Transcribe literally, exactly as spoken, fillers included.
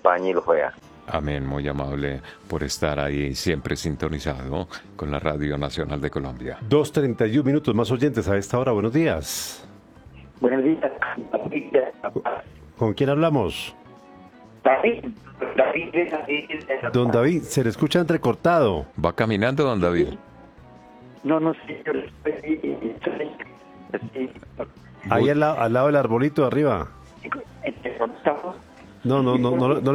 acompañe y los vea. Amén, muy amable por estar ahí siempre sintonizado con la Radio Nacional de Colombia. dos treinta y uno minutos, más oyentes a esta hora. Buenos días. Buenos días. ¿Con quién hablamos? David, David, David. Don David, se le escucha entrecortado. ¿Va caminando, don David? No, no sé, yo estoy... estoy- Ahí al, la- al lado del arbolito de arriba. ¿Dónde estamos? No, no, no, no, no